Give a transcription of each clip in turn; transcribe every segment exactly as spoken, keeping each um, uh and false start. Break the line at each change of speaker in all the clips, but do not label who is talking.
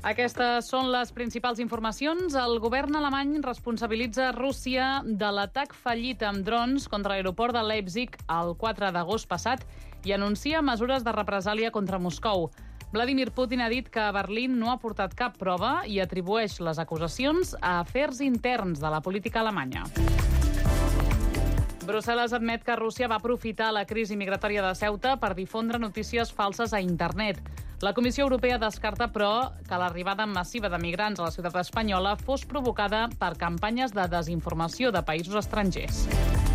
Aquestes són les principals informacions. El govern alemany responsabilitza Rússia de l'atac fallit amb drons contra l'aeroport de Leipzig el quatre d'agost passat i anuncia mesures de represàlia contra Moscou. Vladimir Putin ha dit que Berlín no ha portat cap prova i atribueix les acusacions a afers interns de la política alemanya. Brussel·les admet que Rússia va aprofitar la crisi migratòria de Ceuta per difondre notícies falses a internet. La Comissió Europea descarta, però, que l'arribada massiva de migrants a la ciutat espanyola fos provocada per campanyes de desinformació de països estrangers.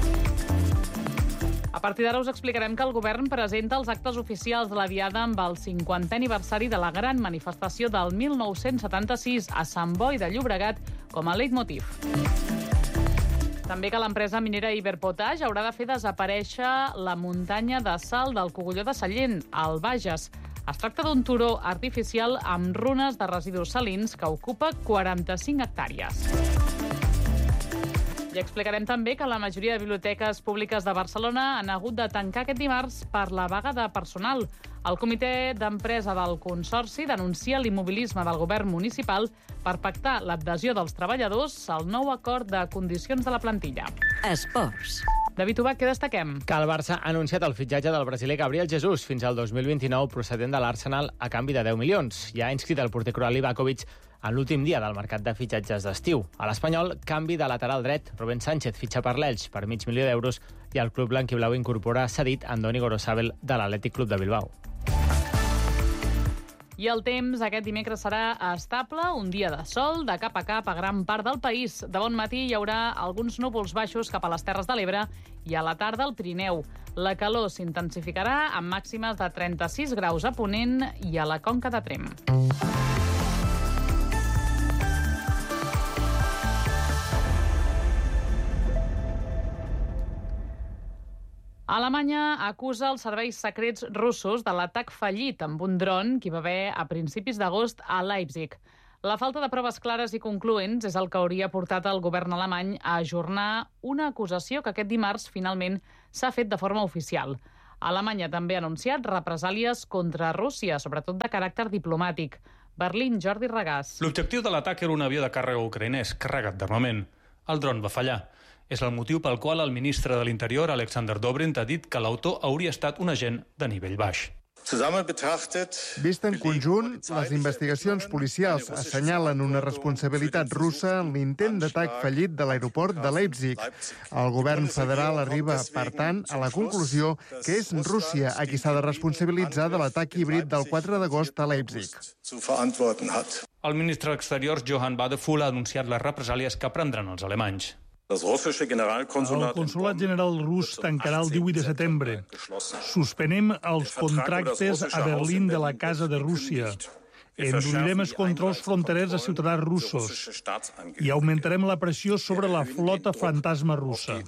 A partir d'ara us explicarem que el govern presenta els actes oficials de la Diada amb el cinquantè aniversari de la gran manifestació del mil nou-cents setanta-sis a Sant Boi de Llobregat com a leitmotiv. També que l'empresa minera Iberpotash haurà de fer desaparèixer la muntanya de sal del Cogulló de Sallent, al Bages. Es tracta d'un turó artificial amb runes de residus salins que ocupa quaranta-cinc hectàrees. I explicarem també que la majoria de biblioteques públiques de Barcelona han hagut de tancar aquest dimarts per la vaga de personal. El comitè d'empresa del Consorci denuncia l'immobilisme del govern municipal per pactar l'adhesió dels treballadors al nou acord de condicions de la plantilla.
Esports.
David Ubach, què destaquem?
Que el Barça ha anunciat el fitxatge del brasiler Gabriel Jesus fins al dos mil vint-i-nou procedent de l'Arsenal a canvi de deu milions. Ja ha inscrit el porter croat Livakovic en l'últim dia del mercat de fitxatges d'estiu. A l'Espanyol, canvi de lateral dret. Rubén Sánchez fitxa per l'Elx per mig milió d'euros i el club blanquiblau incorpora cedit Andoni Gorosabel de l'Atlètic Club de Bilbao.
I el temps aquest dimecres serà estable, un dia de sol, de cap a cap a gran part del país. De bon matí hi haurà alguns núvols baixos cap a les Terres de l'Ebre i a la tarda al Pirineu. La calor s'intensificarà amb màximes de trenta-sis graus a Ponent i a la Conca de Tremp. Alemanya acusa els serveis secrets russos de l'atac fallit amb un dron que hi va haver a principis d'agost a Leipzig. La falta de proves clares i concloents és el que hauria portat el govern alemany a ajornar una acusació que aquest dimarts finalment s'ha fet de forma oficial. Alemanya també ha anunciat represàlies contra Rússia, sobretot de caràcter diplomàtic. Berlín, Jordi Regàs.
L'objectiu de l'atac era un avió de càrrega ucraïnès carregat d'armament. El dron va fallar. És el motiu pel qual el ministre de l'Interior, Alexander Dobrindt, ha dit que l'autor hauria estat un agent de nivell baix.
Vist en conjunt, les investigacions policials assenyalen una responsabilitat russa en l'intent d'atac fallit de l'aeroport de Leipzig. El govern federal arriba, per tant, a la conclusió que és Rússia a qui s'ha de responsabilitzar de l'atac híbrid del quatre d'agost a Leipzig.
El ministre d'Exteriors, Johann Wadephul, ha anunciat les represàlies que prendran els alemanys.
El consolat general rus tancarà el divuit de setembre. Suspenem els contractes a Berlín de la Casa de Rússia. Endurirem els controls fronterers a ciutadans russos i augmentarem la pressió sobre la flota fantasma russa.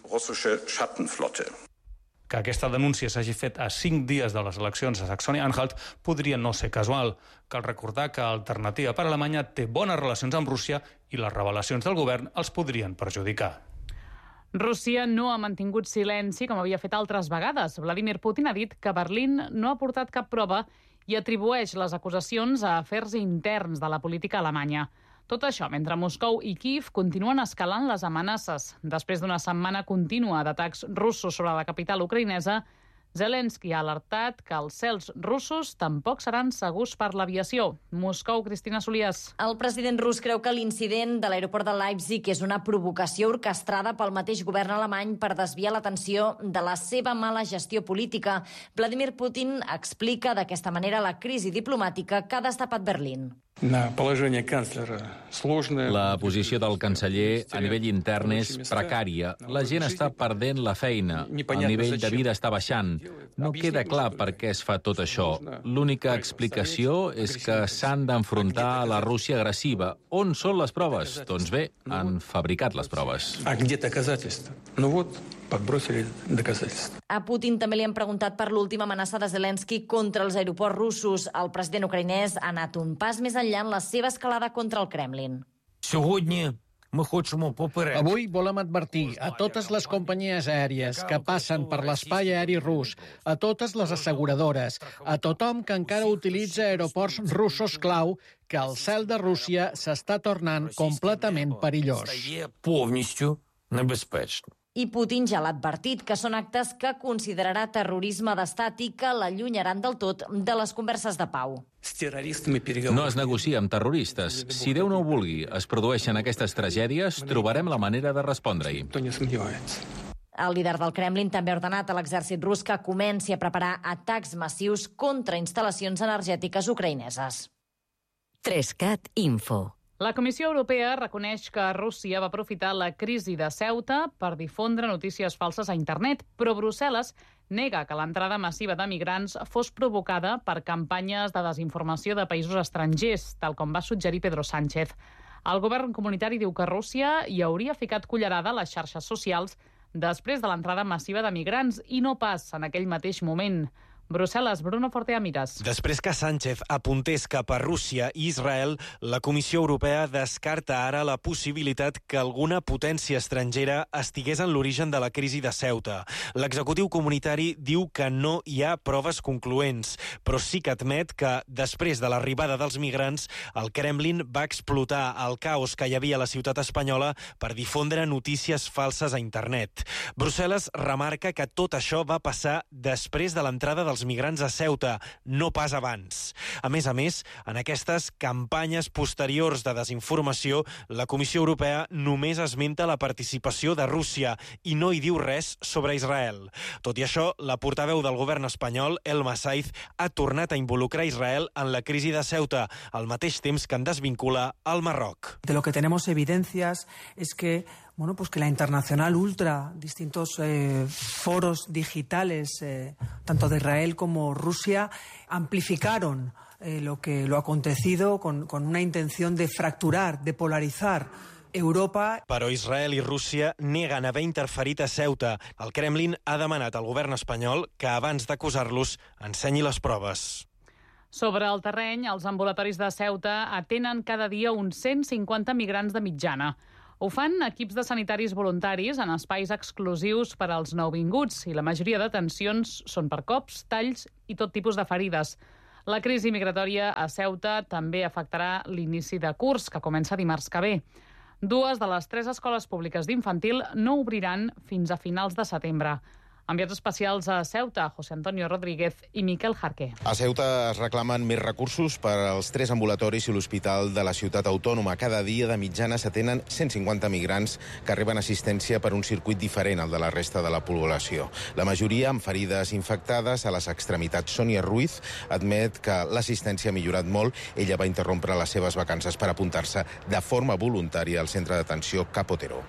Que aquesta denúncia s'hagi fet a cinc dies de les eleccions a Saxònia-Anhalt podria no ser casual. Cal recordar que Alternativa per Alemanya té bones relacions amb Rússia i les revelacions del govern els podrien perjudicar.
Rússia no ha mantingut silenci com havia fet altres vegades. Vladimir Putin ha dit que Berlín no ha portat cap prova i atribueix les acusacions a afers interns de la política alemanya. Tot això mentre Moscou i Kíev continuen escalant les amenaces. Després d'una setmana contínua d'atacs russos sobre la capital ucraïnesa, Zelensky ha alertat que els cels russos tampoc seran segurs per l'aviació. Moscou, Cristina Solias.
El president rus creu que l'incident de l'aeroport de Leipzig és una provocació orquestrada pel mateix govern alemany per desviar l'atenció de la seva mala gestió política. Vladimir Putin explica d'aquesta manera la crisi diplomàtica que ha destapat Berlín.
La posició del canceller a nivell intern és precària. La gent està perdent la feina. El nivell de vida està baixant. No queda clar per què es fa tot això. L'única explicació és que s'han d'enfrontar a la Rússia agressiva. On són les proves? Doncs bé, han fabricat les proves.
A Putin també li han preguntat per l'última amenaça de Zelensky contra els aeroports russos. El president ucraïnès ha anat un pas més enllà en la seva escalada contra el Kremlin.
Avui volem advertir a totes les companyies aèries que passen per l'espai aeri rus, a totes les asseguradores, a tothom que encara utilitza aeroports russos clau, que el cel de Rússia s'està tornant completament perillós.
I Putin ja l'ha advertit que són actes que considerarà terrorisme d'estat i que l'allunyaran del tot de les converses de pau.
No es negocia amb terroristes. Si Déu no ho vulgui, es produeixen aquestes tragèdies, trobarem la manera de respondre-hi.
El líder del Kremlin també ha ordenat a l'exèrcit rus que comenci a preparar atacs massius contra instal·lacions energètiques ucraïneses.
tres cat Info.
La Comissió Europea reconeix que Rússia va aprofitar la crisi de Ceuta per difondre notícies falses a internet, però Brussel·les nega que l'entrada massiva de migrants fos provocada per campanyes de desinformació de països estrangers, tal com va suggerir Pedro Sánchez. El govern comunitari diu que Rússia hi hauria ficat cullerada a les xarxes socials després de l'entrada massiva de migrants i no pas en aquell mateix moment. Brussel·les, Bruno Fortea Miras.
Després que Sánchez apuntés cap a Rússia i Israel, la Comissió Europea descarta ara la possibilitat que alguna potència estrangera estigués en l'origen de la crisi de Ceuta. L'executiu comunitari diu que no hi ha proves concloents, però sí que admet que, després de l'arribada dels migrants, el Kremlin va explotar el caos que hi havia a la ciutat espanyola per difondre notícies falses a internet. Brussel·les remarca que tot això va passar després de l'entrada dels migrants a Ceuta, no pas abans. A més a més, en aquestes campanyes posteriors de desinformació, la Comissió Europea només esmenta la participació de Rússia i no hi diu res sobre Israel. Tot i això, la portaveu del govern espanyol, Elma Saiz, ha tornat a involucrar Israel en la crisi de Ceuta, al mateix temps que en desvincula al Marroc.
De lo que tenemos evidencias es que Bueno, pues que la Internacional Ultra, distintos eh, foros digitales, eh, tanto de Israel como Rusia, amplificaron eh, lo que lo acontecido con, con una intención de fracturar, de polarizar Europa.
Però Israel i Rússia neguen haver interferit a Ceuta. El Kremlin ha demanat al govern espanyol que abans d'acusar-los ensenyi les proves.
Sobre el terreny, els ambulatoris de Ceuta atenen cada dia uns cent cinquanta migrants de mitjana. Ho fan equips de sanitaris voluntaris en espais exclusius per als nouvinguts i la majoria de detencions són per cops, talls i tot tipus de ferides. La crisi migratòria a Ceuta també afectarà l'inici de curs, que comença dimarts que ve. Dues de les tres escoles públiques d'infantil no obriran fins a finals de setembre. Enviats especials a Ceuta, José Antonio Rodríguez i Miquel Jarqué.
A Ceuta es reclamen més recursos per als tres ambulatoris i l'hospital de la ciutat autònoma. Cada dia de mitjana s'atenen cent cinquanta migrants que reben assistència per un circuit diferent al de la resta de la població. La majoria amb ferides infectades a les extremitats. Sònia Ruiz admet que l'assistència ha millorat molt. Ella va interrompre les seves vacances per apuntar-se de forma voluntària al centre d'atenció Capotero.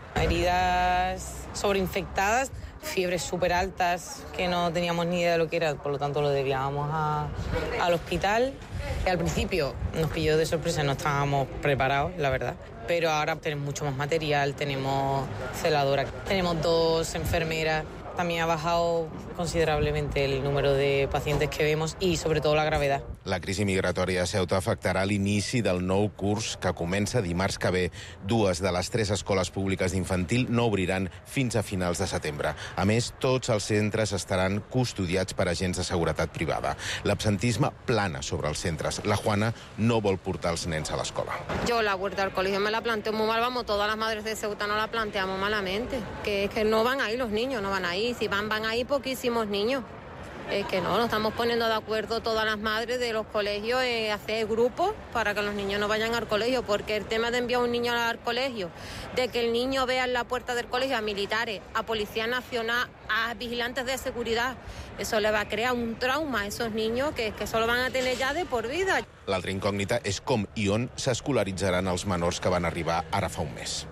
Heridas sobreinfectadas, fiebres súper altas que no teníamos ni idea de lo que era, por lo tanto lo debíamos a, al hospital. Al principio nos pilló de sorpresa, no estábamos preparados, la verdad. Pero ahora tenemos mucho más material, tenemos celadora, tenemos dos enfermeras. También ha bajado considerablemente el número de pacientes que vemos y sobre todo la gravedad.
La crisi migratòria a Ceuta afectarà l'inici del nou curs que comença dimarts que ve. Dues de les tres escoles públiques d'infantil no obriran fins a finals de setembre. A més, tots els centres estaran custodiats per agents de seguretat privada. L'absentisme plana sobre els centres. La Juana no vol portar els nens a l'escola.
Yo la vuelta al colegio me la planteo muy mal, vamos, todas las madres de Ceuta no la planteamos malamente, que es que no van ahí los niños, no van ahí, si van, van ahí poquísimos niños. Es que no, nos estamos poniendo de acuerdo todas las madres de los colegios en hacer grupos para que los niños no vayan al colegio, porque el tema de enviar a un niño al colegio, de que el niño vea en la puerta del colegio a militares, a Policía Nacional, a vigilantes de seguridad, eso le va a crear un trauma a esos niños que, que solo van a tener ya de por vida.
L'altra incògnita és com i on s'escolaritzaran els menors que van arribar ara fa un mes.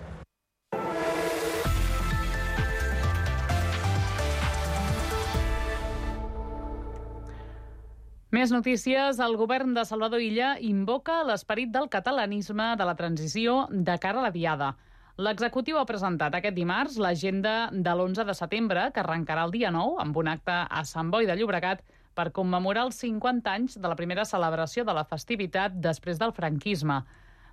Més notícies. El govern de Salvador Illa invoca l'esperit del catalanisme de la transició de cara a la diada. L'executiu ha presentat aquest dimarts l'agenda de l'onze de setembre, que arrencarà el dia nou amb un acte a Sant Boi de Llobregat per commemorar els cinquanta anys de la primera celebració de la festivitat després del franquisme.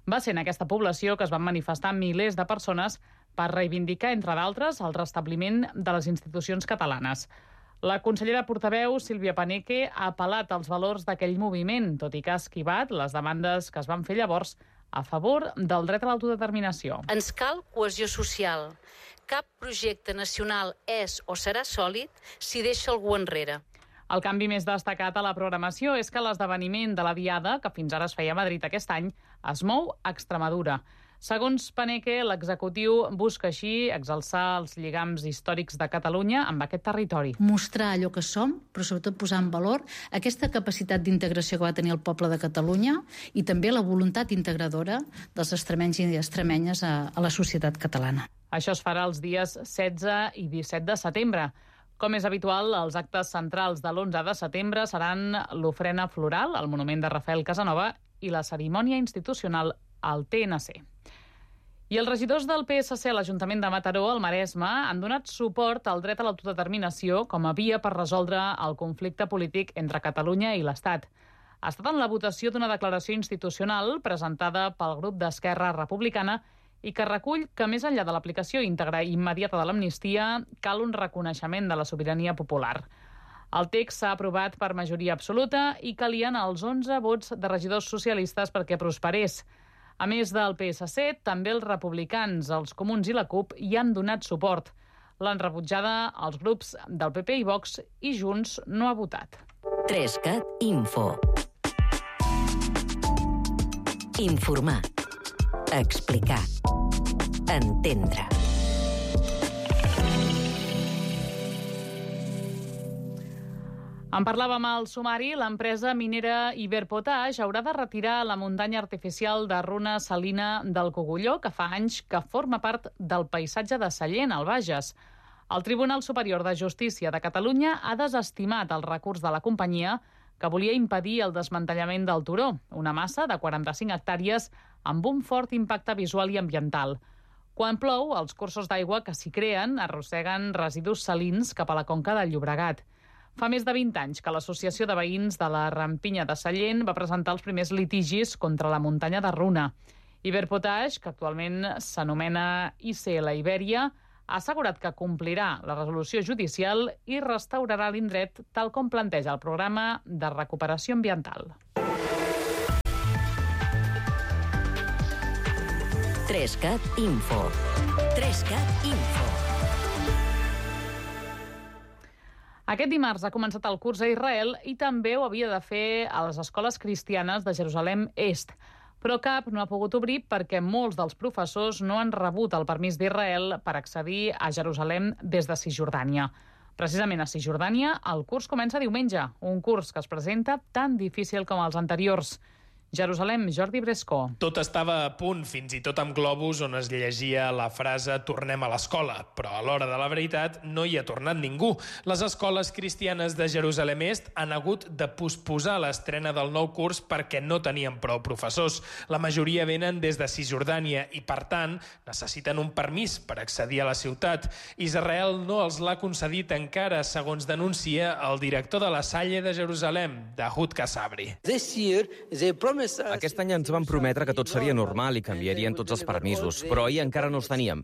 Va ser en aquesta població que es van manifestar milers de persones per reivindicar, entre d'altres, el restabliment de les institucions catalanes. La consellera portaveu, Sílvia Paneque, ha apel·lat als valors d'aquell moviment, tot i que ha esquivat les demandes que es van fer llavors a favor del dret a l'autodeterminació.
Ens cal cohesió social. Cap projecte nacional és o serà sòlid si deixa algú enrere.
El canvi més destacat a la programació és que l'esdeveniment de la Diada, que fins ara es feia a Madrid aquest any, es mou a Extremadura. Segons Paneque, l'executiu busca així exalçar els lligams històrics de Catalunya amb aquest territori.
Mostrar allò que som, però sobretot posar en valor aquesta capacitat d'integració que va tenir el poble de Catalunya i també la voluntat integradora dels extremenys i extremenyes a, a la societat catalana.
Això es farà els dies setze i disset de setembre. Com és habitual, els actes centrals de l'onze de setembre seran l'ofrena floral al monument de Rafael Casanova i la cerimònia institucional al T N C. I els regidors del P S C a l'Ajuntament de Mataró, al Maresme, han donat suport al dret a l'autodeterminació com a via per resoldre el conflicte polític entre Catalunya i l'Estat. Ha estat en la votació d'una declaració institucional presentada pel grup d'Esquerra Republicana i que recull que, més enllà de l'aplicació íntegra i immediata de l'amnistia, cal un reconeixement de la sobirania popular. El text s'ha aprovat per majoria absoluta i calien els onze vots de regidors socialistes perquè prosperés. A més del P S C, també els republicans, els comuns i la CUP hi han donat suport. L'han rebutjada els grups del P P i Vox i Junts no ha votat.
Trescat Info. Informar. Explicar. Entendre.
En parlàvem al sumari, l'empresa minera Iberpotash haurà de retirar la muntanya artificial de runa salina del Cogulló, que fa anys que forma part del paisatge de Sallent, al Bages. El Tribunal Superior de Justícia de Catalunya ha desestimat el recurs de la companyia que volia impedir el desmantellament del turó, una massa de quaranta-cinc hectàrees amb un fort impacte visual i ambiental. Quan plou, els cursos d'aigua que s'hi creen arrosseguen residus salins cap a la conca del Llobregat. Fa més de vint anys que l'Associació de Veïns de la Rampinya de Sallent va presentar els primers litigis contra la muntanya de Runa. Iberpotash, que actualment s'anomena I C L Ibèria, ha assegurat que complirà la resolució judicial i restaurarà l'indret tal com planteja el programa de recuperació ambiental.
Trescat Info. Trescat Info.
Aquest dimarts ha començat el curs a Israel i també ho havia de fer a les escoles cristianes de Jerusalem Est. Però cap no ha pogut obrir perquè molts dels professors no han rebut el permís d'Israel per accedir a Jerusalem des de Cisjordània. Precisament a Cisjordània el curs comença diumenge, un curs que es presenta tan difícil com els anteriors. Jerusalem, Jordi Brescó.
Tot estava a punt, fins i tot amb globus on es llegia la frase «Tornem a l'escola», però a l'hora de la veritat no hi ha tornat ningú. Les escoles cristianes de Jerusalem Est han hagut de posposar l'estrena del nou curs perquè no tenien prou professors. La majoria venen des de Cisjordània i, per tant, necessiten un permís per accedir a la ciutat. Israel no els l'ha concedit encara, segons denuncia el director de la Salle de Jerusalem, Dahud Kassabri.
This year, they Aquest any ens van prometre que tot seria normal i canviarien tots els permisos, però ahir encara no els teníem.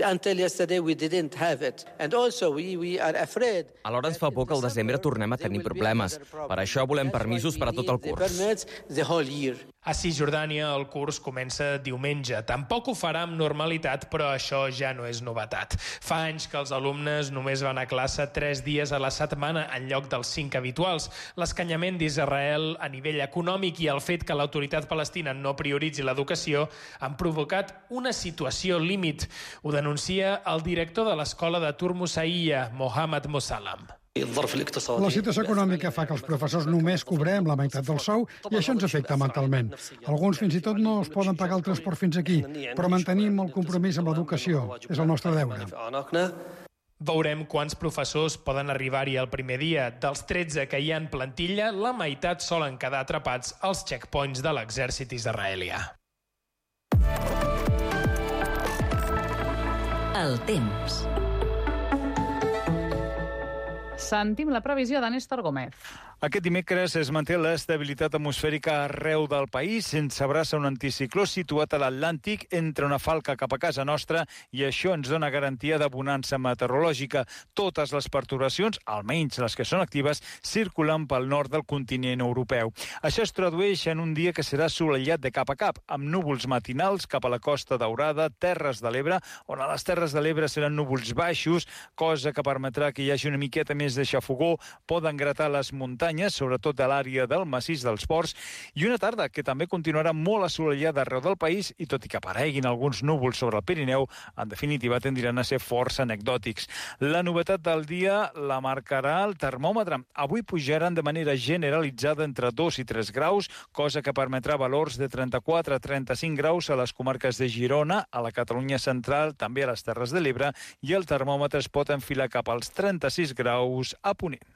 Alhora ens fa por que al desembre tornem a tenir problemes. Per això volem permisos per a tot el curs.
A Cisjordània el curs comença diumenge. Tampoc ho farà amb normalitat, però això ja no és novetat. Fa anys que els alumnes només van a classe tres dies a la setmana en lloc dels cinc habituals. L'escanyament d'Israel a nivell econòmic i el fet que l'autoritat palestina no prioritzi l'educació han provocat una situació límit. Ho denuncia el director de l'escola de Turmusaïa, Mohammad Mosalam.
La situació econòmica fa que els professors només cobrem la meitat del sou i això ens afecta mentalment. Alguns fins i tot no es poden pagar el transport fins aquí, però mantenim el compromís amb l'educació. És el nostre deure.
Veurem quants professors poden arribar-hi el primer dia. Dels tretze que hi ha en plantilla, la meitat solen quedar atrapats als checkpoints de l'exèrcit israelià.
El temps.
Sentim la previsió de Néstor Gómez.
Aquest dimecres es manté l'estabilitat atmosfèrica arreu del país, sense abraça un anticicló situat a l'Atlàntic entre una falca cap a casa nostra i això ens dona garantia de bonança meteorològica. Totes les perturbacions, almenys les que són actives, circulen pel nord del continent europeu. Això es tradueix en un dia que serà assolellat de cap a cap, amb núvols matinals cap a la Costa Daurada, Terres de l'Ebre, on a les Terres de l'Ebre seran núvols baixos, cosa que permetrà que hi hagi una miqueta més de xafogó, poden gratar les muntanyes, sobretot a l'àrea del massís dels Ports, i una tarda que també continuarà molt assolellada arreu del país i tot i que apareguin alguns núvols sobre el Pirineu, en definitiva tendran a ser força anecdòtics. La novetat del dia la marcarà el termòmetre. Avui pujaran de manera generalitzada entre dos i tres graus, cosa que permetrà valors de trenta-quatre a trenta-cinc graus a les comarques de Girona, a la Catalunya central, també a les Terres de l'Ebre, i el termòmetre es pot enfilar cap als trenta-sis graus a Ponent.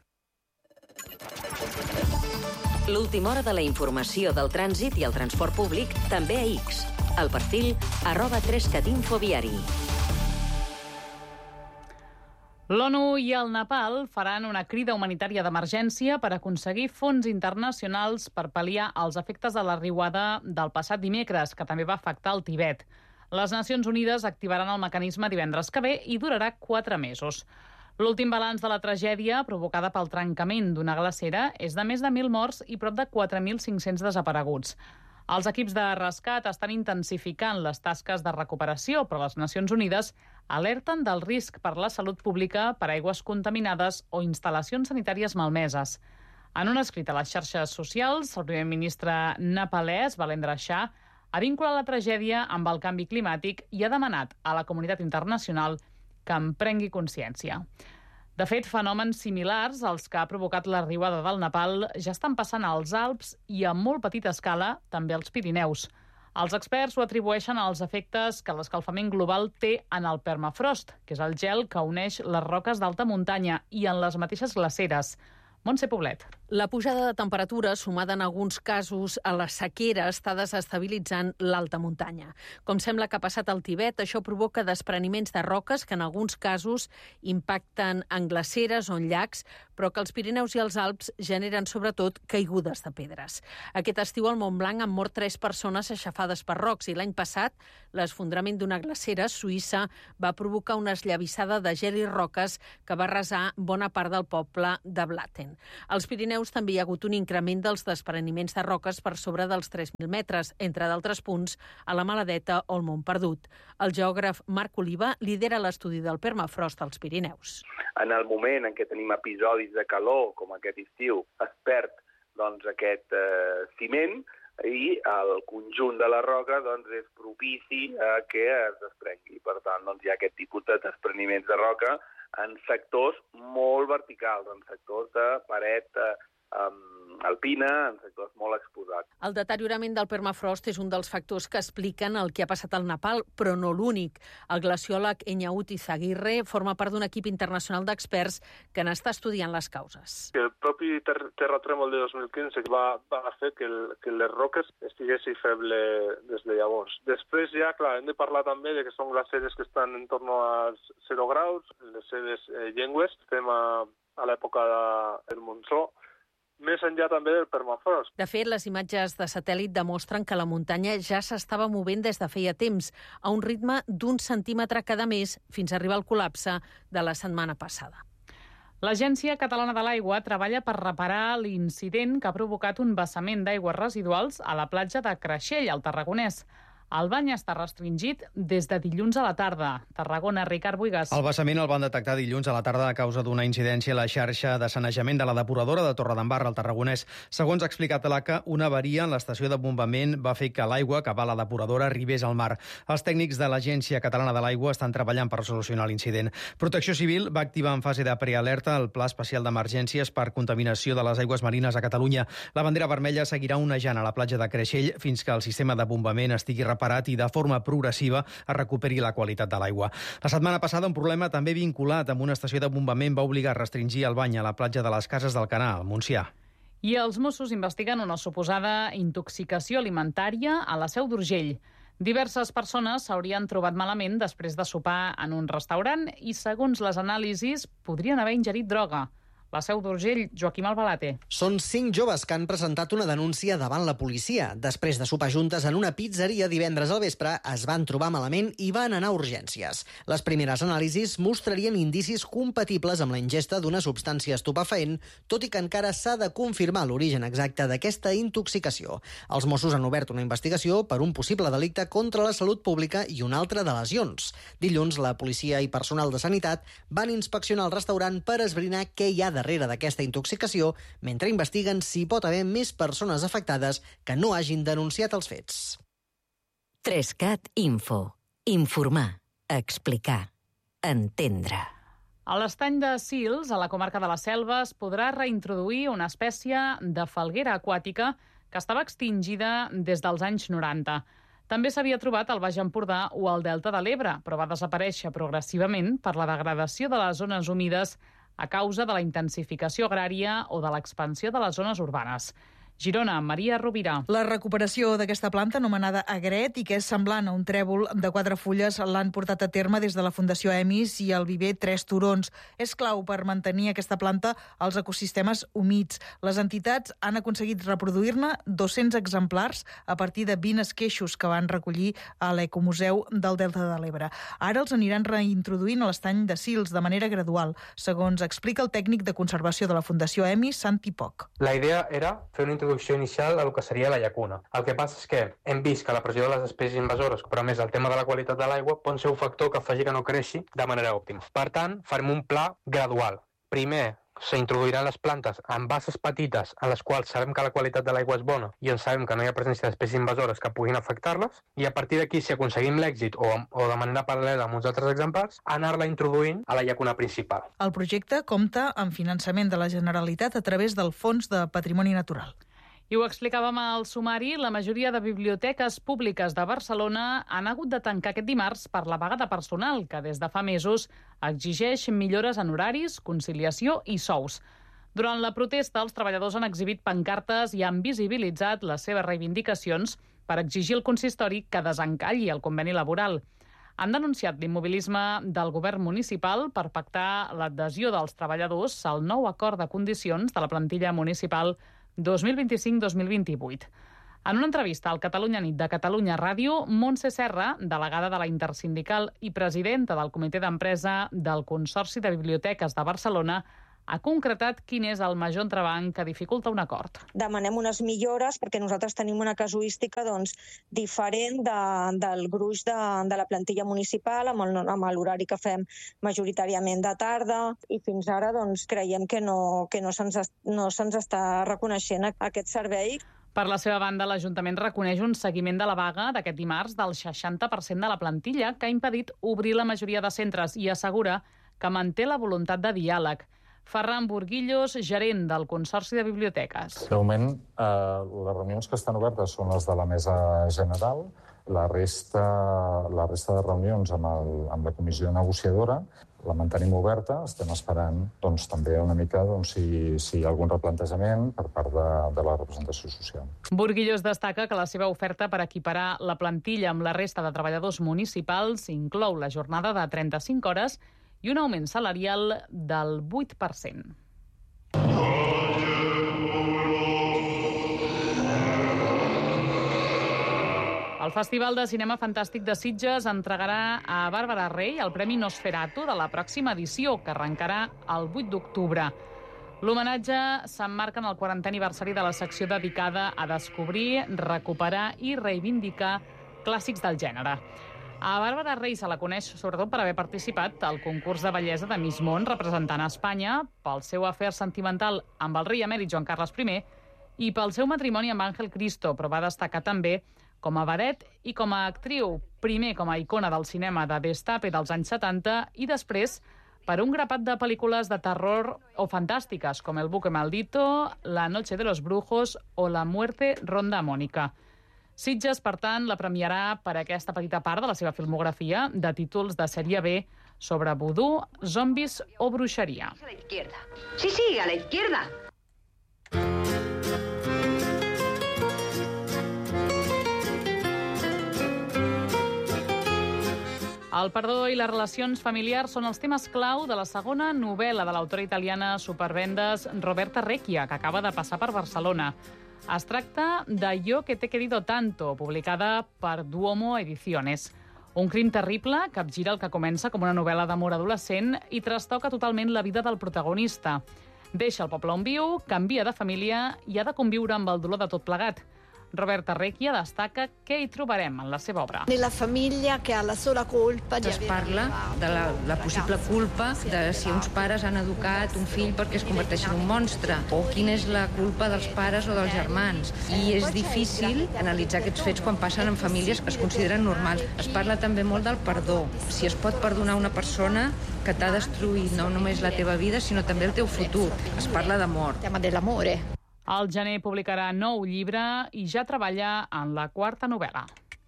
L'última hora de la informació del trànsit i el transport públic també a X. El perfil arroba trescat info viari.
L'ONU i el Nepal faran una crida humanitària d'emergència per aconseguir fons internacionals per pal·liar els efectes de la riuada del passat dimecres, que també va afectar el Tibet. Les Nacions Unides activaran el mecanisme divendres que ve i durarà quatre mesos. L'últim balanç de la tragèdia provocada pel trencament d'una glacera és de més de mil morts i prop de quatre mil cinc-cents desapareguts. Els equips de rescat estan intensificant les tasques de recuperació, però les Nacions Unides alerten del risc per la salut pública per aigües contaminades o instal·lacions sanitàries malmeses. En un escrit a les xarxes socials, el primer ministre nepalès, Balendra Shah, ha vinculat la tragèdia amb el canvi climàtic i ha demanat a la comunitat internacional que en prengui consciència. De fet, fenòmens similars als que ha provocat la riuada del Nepal ja estan passant als Alps i a molt petita escala també als Pirineus. Els experts ho atribueixen als efectes que l'escalfament global té en el permafrost, que és el gel que uneix les roques d'alta muntanya, i en les mateixes glaceres. Montse Poblet.
La pujada de temperatura, sumada en alguns casos a la sequera, està desestabilitzant l'alta muntanya. Com sembla que ha passat al Tibet, això provoca despreniments de roques que en alguns casos impacten en glaceres o en llacs, però que els Pirineus i els Alps generen sobretot caigudes de pedres. Aquest estiu al Montblanc han mort tres persones aixafades per rocs i l'any passat l'esfondrament d'una glacera suïssa va provocar una esllavissada de gel i roques que va arrasar bona part del poble de Blatten. Als Pirineus també hi ha hagut un increment dels despreniments de roques per sobre dels tres mil metres, entre d'altres punts a la Maladeta o el Mont Perdut. El geògraf Marc Oliva lidera l'estudi del permafrost als Pirineus.
En el moment en què tenim episodis de calor, com aquest estiu, es perd doncs, aquest eh, ciment i el conjunt de la roca doncs, és propici a que es desprengui. Per tant, doncs, hi ha aquest tipus de despreniments de roca en sectors molt verticals, en sectors de paret eh, um, alpina, en sectors molt exposats.
El deteriorament del permafrost és un dels factors que expliquen el que ha passat al Nepal, però no l'únic. El glaciòleg Eñaut Izaguirre forma part d'un equip internacional d'experts que n'està estudiant les causes.
El propi ter terratrèmol de dos mil quinze va, va fer que, el, que les roques estiguessin febles des de llavors. Després ja, clar, hem de parlar també de que són glaceres que estan en torn als zero graus, les seves eh, llengües. Estem a, a l'època de, del monsó, més enllà també del permafrost.
De fet, les imatges de satèl·lit demostren que la muntanya ja s'estava movent des de feia temps, a un ritme d'un centímetre cada mes, fins a arribar al col·lapse de la setmana passada.
L'Agència Catalana de l'Aigua treballa per reparar l'incident que ha provocat un vessament d'aigües residuals a la platja de Creixell, al Tarragonès. El bany està restringit des de dilluns a la tarda. Tarragona, Ricard Buigas.
El vessament el van detectar dilluns a la tarda a causa d'una incidència a la xarxa de sanejament de la depuradora de Torredembarra, al Tarragonès. Segons ha explicat l'A C A, una avaria en l'estació de bombament va fer que l'aigua que va a la depuradora arribés al mar. Els tècnics de l'Agència Catalana de l'Aigua estan treballant per solucionar l'incident. Protecció Civil va activar en fase de prealerta el Pla Especial d'Emergències per contaminació de les aigües marines a Catalunya. La bandera vermella seguirà onejant a la platja de Creixell fins que el sistema de bombament estigui reparat i de forma progressiva es recuperi la qualitat de l'aigua. La setmana passada un problema també vinculat amb una estació de bombament va obligar a restringir el bany a la platja de les Cases del Canal, al Montsià.
I els Mossos investiguen una suposada intoxicació alimentària a la Seu d'Urgell. Diverses persones s'haurien trobat malament després de sopar en un restaurant i, segons les anàlisis, podrien haver ingerit droga. La Seu d'Urgell, Joaquim Albalate.
Són cinc joves que han presentat una denúncia davant la policia. Després de sopar juntes en una pizzeria divendres al vespre, es van trobar malament i van anar a urgències. Les primeres anàlisis mostrarien indicis compatibles amb la ingesta d'una substància estupefaent, tot i que encara s'ha de confirmar l'origen exacte d'aquesta intoxicació. Els Mossos han obert una investigació per un possible delicte contra la salut pública i un altre de lesions. Dilluns, la policia i personal de sanitat van inspeccionar el restaurant per esbrinar què hi ha darrere d'aquesta intoxicació, mentre investiguen si pot haver més persones afectades que no hagin denunciat els fets.
tres cat Info. Informar, explicar, entendre.
A l'estany de Sils, a la comarca de la Selva, es podrà reintroduir una espècie de falguera aquàtica que estava extingida des dels anys noranta. També s'havia trobat al Baix Empordà o al Delta de l'Ebre, però va desaparèixer progressivament per la degradació de les zones humides a causa de la intensificació agrària o de l'expansió de les zones urbanes. Girona, Maria Rovira.
La recuperació d'aquesta planta, anomenada agret, i que és semblant a un trèvol de quatre fulles, l'han portat a terme des de la Fundació Emis i el viver Tres Turons. És clau per mantenir aquesta planta als ecosistemes humits. Les entitats han aconseguit reproduir-ne dos-cents exemplars a partir de vint esqueixos que van recollir a l'Ecomuseu del Delta de l'Ebre. Ara els aniran reintroduint a l'estany de Sils de manera gradual, segons explica el tècnic de conservació de la Fundació Emis, Santi Poc.
La idea era fer una introducció inicial a lo que seria la llacuna. El que passa és que hem vist que la pressió de les espècies invasores, però a més el tema de la qualitat de l'aigua, pot ser un factor que faci que no creixi de manera òptima. Per tant, farem un pla gradual. Primer, s'introduiran les plantes en basses petites en les quals sabem que la qualitat de l'aigua és bona i en sabem que no hi ha presència d'espècies invasores que puguin afectar-les, i a partir d'aquí, si aconseguim l'èxit o, o de manera paral·lela amb uns altres exemplars, anar-la introduint a la llacuna principal.
El projecte compta amb finançament de la Generalitat a través del Fons de Patrimoni Natural.
I ho explicàvem al sumari, la majoria de biblioteques públiques de Barcelona han hagut de tancar aquest dimarts per la vaga de personal, que des de fa mesos exigeix millores en horaris, conciliació i sous. Durant la protesta, els treballadors han exhibit pancartes i han visibilitzat les seves reivindicacions per exigir al consistori que desencalli el conveni laboral. Han denunciat l'immobilisme del govern municipal per pactar l'adhesió dels treballadors al nou acord de condicions de la plantilla municipal dos mil vint-i-cinc dos mil vint-i-vuit. En una entrevista al Catalunya Nit de Catalunya Ràdio, Montse Serra, delegada de la Intersindical i presidenta del Comitè d'Empresa del Consorci de Biblioteques de Barcelona, ha concretat quin és el major entrebanc que dificulta un acord.
Demanem unes millores perquè nosaltres tenim una casuística doncs, diferent de, del gruix de, de la plantilla municipal, amb, el, amb l'horari que fem majoritàriament de tarda, i fins ara doncs, creiem que no, que no se'ns no se'ns està reconeixent aquest servei.
Per la seva banda, l'Ajuntament reconeix un seguiment de la vaga d'aquest dimarts del seixanta per cent de la plantilla, que ha impedit obrir la majoria de centres, i assegura que manté la voluntat de diàleg. Ferran Burguillos, gerent del Consorci de Biblioteques.
De moment, eh, les reunions que estan obertes són les de la mesa general. La resta, la resta de reunions amb, el, amb la comissió negociadora la mantenim oberta. Estem esperant doncs, també una mica doncs, si, si hi ha algun replantejament per part de, de la representació social.
Burguillos destaca que la seva oferta per equiparar la plantilla amb la resta de treballadors municipals inclou la jornada de trenta-cinc hores i un augment salarial del vuit per cent. El Festival de Cinema Fantàstic de Sitges entregarà a Bàrbara Rey el Premi Nosferatu de la pròxima edició, que arrencarà el vuit d'octubre. L'homenatge s'emmarca en el quarantè aniversari de la secció dedicada a descobrir, recuperar i reivindicar clàssics del gènere. A Bàrbara Rey se la coneix sobretot per haver participat al concurs de bellesa de Miss Món, representant a Espanya, pel seu afer sentimental amb el rei emèrit Joan Carles primer i pel seu matrimoni amb Ángel Cristo, però va destacar també com a vedet i com a actriu, primer com a icona del cinema de destape dels anys setanta i després per un grapat de pel·lícules de terror o fantàstiques, com El buque maldito, La noche de los brujos o La muerte ronda Mónica. Sitges, per tant, la premiarà per aquesta petita part de la seva filmografia de títols de sèrie B sobre vudú, zombis o bruixeria.
Sí, sí, a la izquierda.
El perdó i les relacions familiars són els temes clau de la segona novel·la de l'autora italiana supervendes Roberta Recchia, que acaba de passar per Barcelona. Es tracta de Yo que te he querido tanto, publicada per Duomo Ediciones. Un crim terrible capgira el que comença com una novel·la d'amor adolescent i trastoca totalment la vida del protagonista. Deixa el poble on viu, canvia de família i ha de conviure amb el dolor de tot plegat. Roberta Recchia destaca què hi trobarem en la seva obra.
Nella famiglia che ha la sola colpa di
Es parla de la, la possible culpa de si uns pares han educat un fill perquè es converteixi en un monstre, o quina és la culpa dels pares o dels germans. I és difícil analitzar aquests fets quan passen en famílies que es consideren normals. Es parla també molt del perdó. Si es pot perdonar una persona que t'ha destruït no només la teva vida, sinó també el teu futur. Es parla d'amor.
tema dell'amore.
Al gener publicarà nou llibre i ja treballa en la quarta novel·la.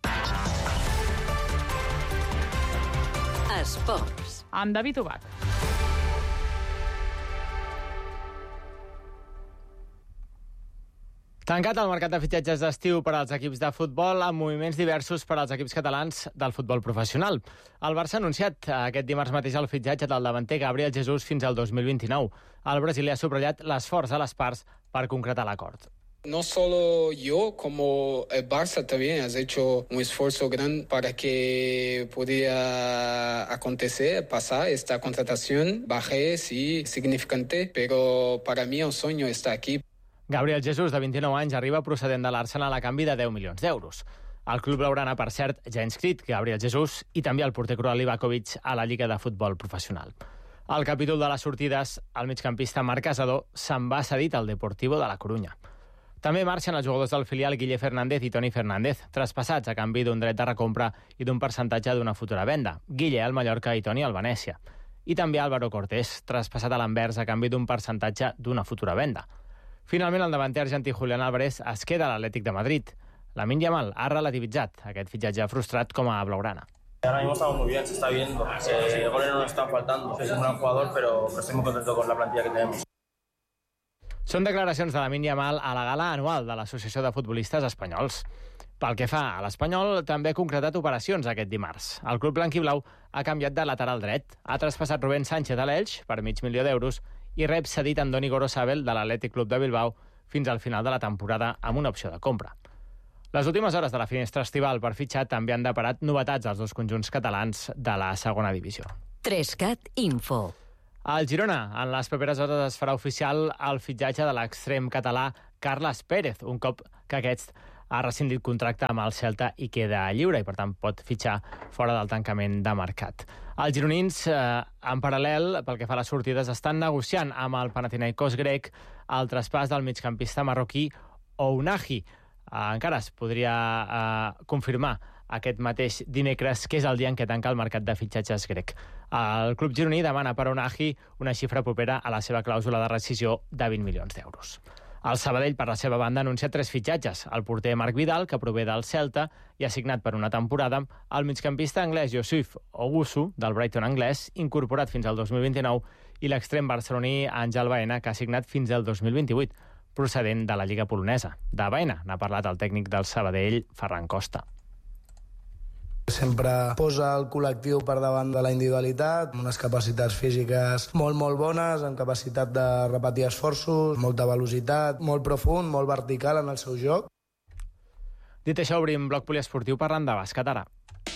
Esports.
Amb David Ubach.
Tancat el mercat de fitxatges d'estiu per als equips de futbol amb moviments diversos per als equips catalans del futbol professional. El Barça ha anunciat aquest dimarts mateix el fitxatge del davanter Gabriel Jesús fins al dos mil vint-i-nou. El brasiler ha subratllat l'esforç de les parts per concretar l'acord.
No solo yo, como el Barça también has hecho un esfuerzo grande para que pudiera acontecer, pasar esta contratación. Bajé, sí, significante, pero para mí el sueño está aquí.
Gabriel Jesús, de vint-i-nou anys, arriba procedent de l'Arsenal a canvi de deu milions d'euros. El club blaugrana, per cert, ja ha inscrit Gabriel Jesús i també el porter croat Livakovic a la Lliga de Futbol Professional. Al capítol de les sortides, el migcampista Marc Casador se'n va cedit al Deportivo de la Corunya. També marxen els jugadors del filial Guille Fernández i Toni Fernández, traspassats a canvi d'un dret de recompra i d'un percentatge d'una futura venda. Guille al Mallorca i Toni al Venècia. I també Álvaro Cortés, traspassat a l'Anvers a canvi d'un percentatge d'una futura venda. Finalment, el davanter argentí Julián Álvarez es queda a l'Atlètic de Madrid. Lamine Yamal ha relativitzat aquest fitxatge frustrat com a blaugrana.
Ahora mismo estamos muy bien, se está viendo. Eh, goles no nos están faltando. Es un gran jugador, pero, pero estoy muy contento con la plantilla que tenemos.
Són declaracions de Lamine Yamal a la gala anual de l'Associació de Futbolistes Espanyols. Pel que fa a l'Espanyol, també ha concretat operacions aquest dimarts. El club blanquiblau ha canviat de lateral dret. Ha traspassat Rubén Sánchez a l'Elx per mig milió d'euros i rep cedit Andoni Gorosabel de l'Atlètic Club de Bilbao fins al final de la temporada amb una opció de compra. Les últimes hores de la finestra estival per fitxar també han deparat novetats als dos conjunts catalans de la segona divisió.
Trescat Info.
Al Girona, en les properes hores es farà oficial el fitxatge de l'extrem català Carles Pérez, un cop que aquest ha rescindit contracte amb el Celta i queda lliure i, per tant, pot fitxar fora del tancament de mercat. Els gironins, eh, en paral·lel, pel que fa a les sortides, estan negociant amb el Panathinaikos grec el traspàs del migcampista marroquí Ounahi. Eh, encara es podria eh, confirmar aquest mateix dimecres, que és el dia en què tanca el mercat de fitxatges grec. El club gironí demana per Ounahi una xifra propera a la seva clàusula de rescisió de vint milions d'euros. El Sabadell, per la seva banda, ha anunciat tres fitxatges. El porter Marc Vidal, que prové del Celta i ha signat per una temporada, el migcampista anglès Yusuf Owusu, del Brighton anglès, incorporat fins al dos mil vint-i-nou, i l'extrem barceloní Àngel Baena, que ha signat fins al dos mil vint-i-vuit, procedent de la Lliga polonesa. De Baena n'ha parlat el tècnic del Sabadell, Ferran Costa.
Sempre posa el col·lectiu per davant de la individualitat, amb unes capacitats físiques molt, molt bones, amb capacitat de repetir esforços, molta velocitat, molt profund, molt vertical en el seu joc.
Dit això, obrim bloc poliesportiu parlant de bàsquet ara.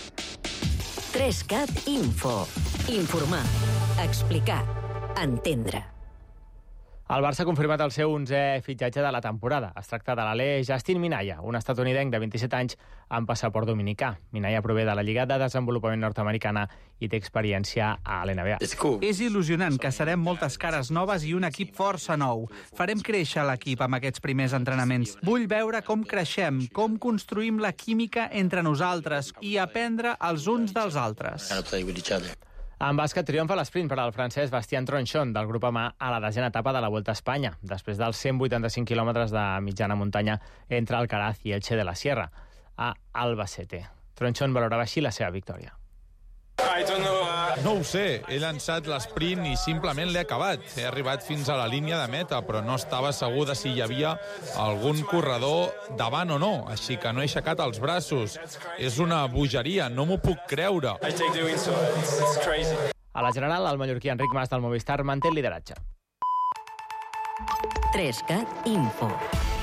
Trescat Info. Informar, explicar, entendre.
El Barça ha confirmat el seu onzè fitxatge de la temporada. Es tracta de l'alè Justin Minaya, un estatunidenc de vint-i-set anys amb passaport dominicà. Minaya prové de la Lliga de Desenvolupament Nord-Americana i té experiència a l'N B A.
És il·lusionant que serem moltes cares noves i un equip força nou. Farem créixer l'equip amb aquests primers entrenaments. Vull veure com creixem, com construïm la química entre nosaltres i aprendre els uns dels altres.
En bàsquet triomfa l'esprint per al francès Bastien Tronchon del grup humà a la desena etapa de la Volta a Espanya, després dels cent vuitanta-cinc quilòmetres de mitjana muntanya entre Alcaraz i Elche de la Sierra, a Albacete. Tronchon valorava així la seva victòria.
I don't know uh,
No ho sé, he llançat l'esprint i simplement l'he acabat. He arribat fins a la línia de meta, però no estava segur de si hi havia algun corredor davant o no, així que no he aixecat els braços. És una bogeria, no m'ho puc creure.
A la general, el mallorquí Enric Mas del Movistar manté el lideratge.
tres cat Info.